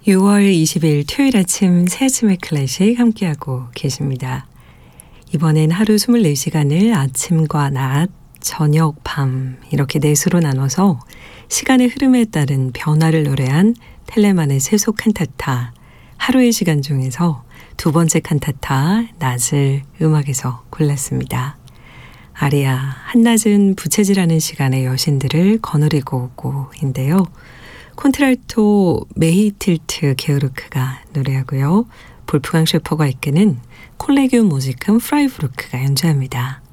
6월 20일 토요일 아침 새 아침의 클래식 함께하고 계십니다. 이번엔 하루 24시간을 아침과 낮, 저녁, 밤 이렇게 넷으로 나눠서 시간의 흐름에 따른 변화를 노래한 텔레만의 세속 칸타타 하루의 시간 중에서 두 번째 칸타타 낮을 음악에서 골랐습니다. 아리아 한낮은 부채질하는 시간의 여신들을 거느리고 오고인데요. 콘트랄토 메히틸트 게오르크가 노래하고요. 볼프강 셰퍼가 이끄는 콜레기움 모지큰 프라이부르크가 연주합니다.